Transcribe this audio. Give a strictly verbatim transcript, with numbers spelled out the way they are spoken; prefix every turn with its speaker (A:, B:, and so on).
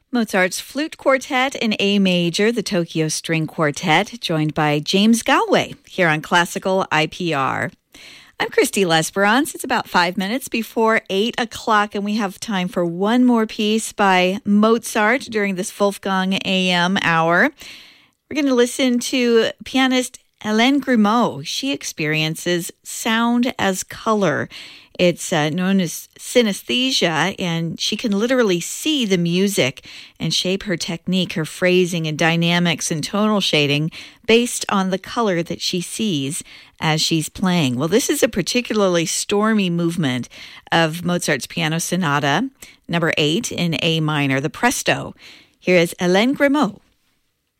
A: Mozart's Flute Quartet in A Major, the Tokyo String Quartet, joined by James Galway here on Classical I P R. I'm Christy Lesperance. It's about five minutes before eight o'clock, and we have time for one more piece by Mozart during this Wolfgang A M hour. We're going to listen to pianist Hélène Grimaud. She experiences sound as color. It's uh, known as synesthesia, and she can literally see the music and shape her technique, her phrasing and dynamics and tonal shading based on the color that she sees as she's playing. Well, this is a particularly stormy movement of Mozart's Piano Sonata, number eight in A minor, the Presto. Here is Hélène Grimaud.